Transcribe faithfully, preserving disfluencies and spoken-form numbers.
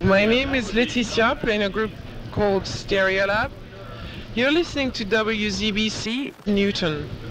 My name is Laetitia, playing a group called Stereolab. You're listening to W Z B C Newton.